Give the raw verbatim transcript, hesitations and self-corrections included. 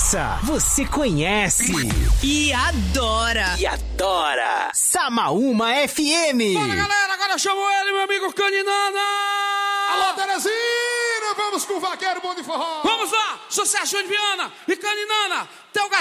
Essa você conhece e adora. E adora. Samaúma F M. Bora, galera, agora eu chamo ele, meu amigo Caninana. Alô, Teresina, vamos com o vaqueiro bom de forró. Vamos lá, sucesso de Viana e Caninana, teu gatinho.